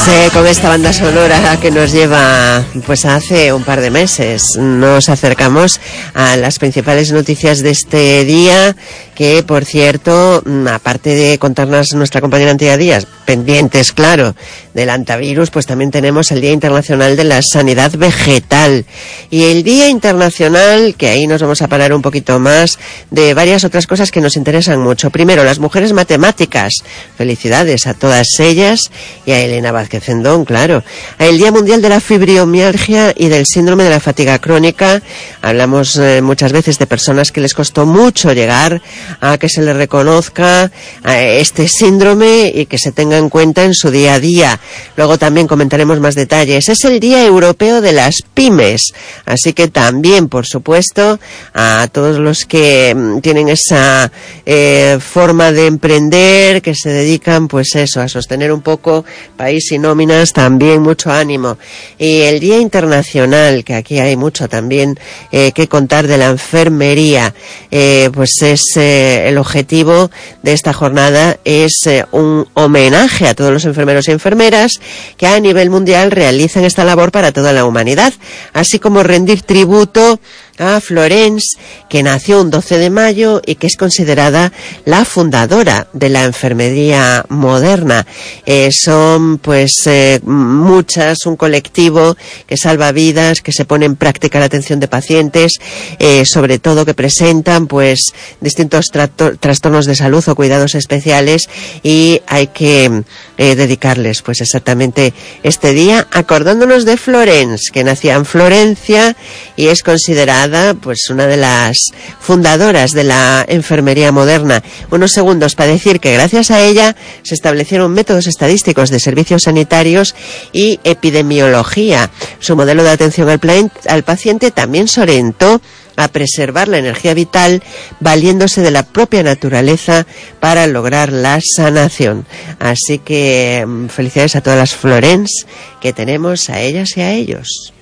Con esta banda sonora que nos lleva pues hace un par de meses, nos acercamos a las principales noticias de este día, que por cierto, aparte de contarnos nuestra compañera Antía Díaz, pendientes claro del antivirus, pues también tenemos el Día Internacional de la Sanidad Vegetal y el Día Internacional, que ahí nos vamos a parar un poquito más, de varias otras cosas que nos interesan mucho. Primero, las mujeres matemáticas, felicidades a todas ellas, y a Elena Vázquez Zendón, claro. El Día Mundial de la Fibromialgia y del Síndrome de la Fatiga Crónica. Hablamos muchas veces de personas que les costó mucho llegar a que se les reconozca este síndrome y que se tenga en cuenta en su día a día. Luego también comentaremos más detalles. Es el Día Europeo de las Pymes, así que también, por supuesto, a todos los que tienen esa forma de emprender, que se dedican, pues eso, a sostener un poco país y nóminas, también mucho ánimo. Y el Día Internacional, que aquí hay mucho también que contar, de la enfermería, pues es el objetivo de esta jornada es un homenaje a todos los enfermeros y enfermeras que a nivel mundial realizan esta labor para toda la humanidad, así como rendir tributo a Florence, que nació un 12 de mayo y que es considerada la fundadora de la enfermería moderna. Son pues muchas, un colectivo que salva vidas, que se pone en práctica la atención de pacientes, sobre todo que presentan pues distintos trastornos de salud o cuidados especiales, y hay que dedicarles pues exactamente este día, acordándonos de Florence, que nacía en Florencia y es considerada pues una de las fundadoras de la enfermería moderna. Unos segundos para decir que gracias a ella se establecieron métodos estadísticos de servicios sanitarios y epidemiología. Su modelo de atención al paciente también se orientó a preservar la energía vital valiéndose de la propia naturaleza para lograr la sanación. Así que felicidades a todas las Florence que tenemos, a ellas y a ellos.